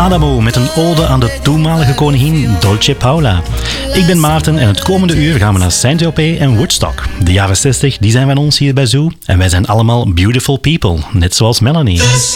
Adamo met een ode aan de toenmalige koningin Dolce Paula. Ik ben Maarten en het komende uur gaan we naar Saint-Tropez en Woodstock. De jaren 60 die zijn van ons hier bij Zoo en wij zijn allemaal beautiful people, net zoals Melanie.